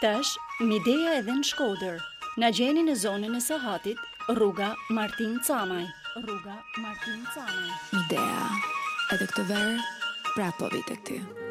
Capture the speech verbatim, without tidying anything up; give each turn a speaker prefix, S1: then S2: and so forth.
S1: Tash, Mideja edhe në Shkodër. Na gjeni në zonën e Sahatit, rruga Martin Camaj. Rruga Martin Camaj.
S2: Midea, edhe këtë verë, prapo vite këty.